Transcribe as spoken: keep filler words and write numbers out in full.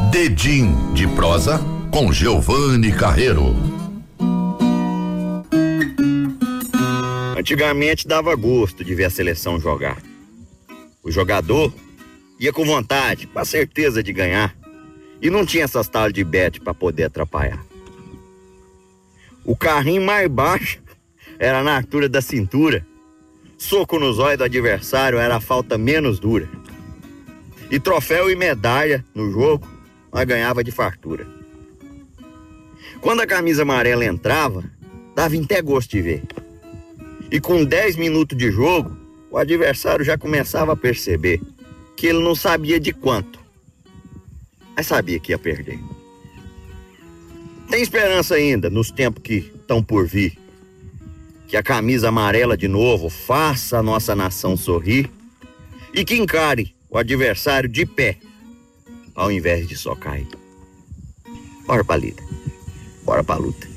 Dedim de prosa com Giovanni Carreiro. Antigamente dava gosto de ver a seleção jogar. O jogador ia com vontade, com a certeza de ganhar, e não tinha essas talas de bet para poder atrapalhar. O carrinho mais baixo era na altura da cintura, soco nos olhos do adversário era a falta menos dura. E troféu e medalha no jogo, nós ganhava de fartura. Quando a camisa amarela entrava, dava até gosto de ver. E com dez minutos de jogo, o adversário já começava a perceber que ele não sabia de quanto, mas sabia que ia perder. Tem esperança ainda nos tempos que estão por vir, que a camisa amarela de novo faça a nossa nação sorrir e que encare o adversário de pé, ao invés de só cair. Bora pra lida, bora pra luta.